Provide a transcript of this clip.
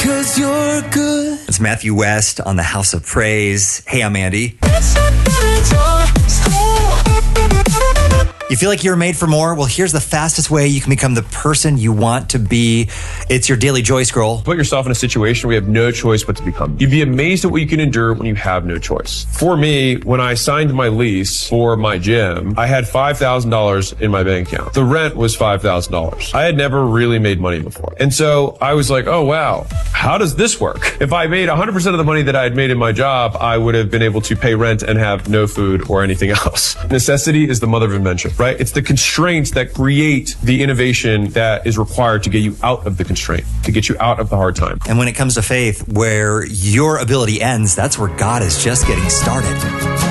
'Cause you're good. It's Matthew West on the House of Praise. Hey, I'm Andy. You feel like you're made for more? Well, here's the fastest way you can become the person you want to be. It's your daily joy scroll. Put yourself in a situation where you have no choice but to become. You'd be amazed at what you can endure when you have no choice. For me, when I signed my lease for my gym, I had $5,000 in my bank account. The rent was $5,000. I had never really made money before. And so I was like, oh, wow, how does this work? If I made 100% of the money that I had made in my job, I would have been able to pay rent and have no food or anything else. Necessity is the mother of invention. Right? It's the constraints that create the innovation that is required to get you out of the constraint, to get you out of the hard time. And when it comes to faith, where your ability ends, that's where God is just getting started.